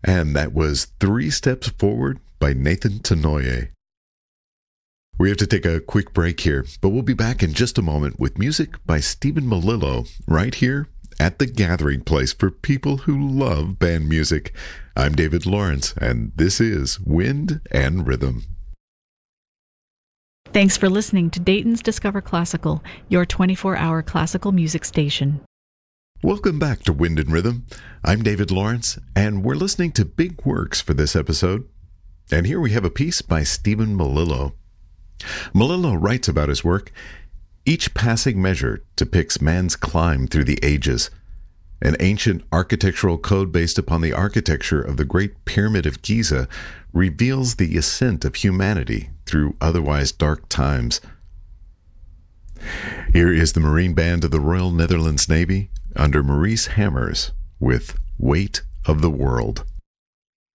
And that was Three Steps Forward by Nathan Tenoye. We have to take a quick break here, but we'll be back in just a moment with music by Stephen Malillo right here at the gathering place for people who love band music. I'm David Lawrence, and this is Wind and Rhythm. Thanks for listening to Dayton's Discover Classical, your 24-hour classical music station. Welcome back to Wind and Rhythm. I'm David Lawrence, and we're listening to Big Works for this episode. And here we have a piece by Stephen Malillo. Malillo writes about his work, "Each passing measure depicts man's climb through the ages. An ancient architectural code based upon the architecture of the Great Pyramid of Giza reveals the ascent of humanity through otherwise dark times." Here is the Marine Band of the Royal Netherlands Navy under Maurice Hammers with Weight of the World.